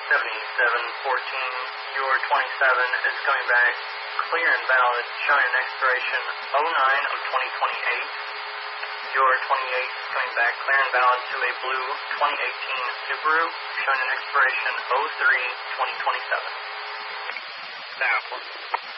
7714. Your 27 is coming back clear and valid, showing an expiration 09 of 2028. Your 28 is coming back clear and valid to a blue 2018 Subaru, showing an expiration 03 2027. Now.